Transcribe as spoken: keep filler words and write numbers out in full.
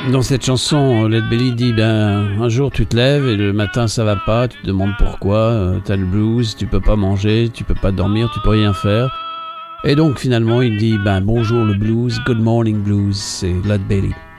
Dans cette chanson, Lead Belly dit ben un jour tu te lèves et le matin ça va pas, tu te demandes pourquoi, euh, t'as le blues, tu peux pas manger, tu peux pas dormir, tu peux rien faire. Et donc finalement il dit ben bonjour le blues, good morning blues, c'est Lead Belly.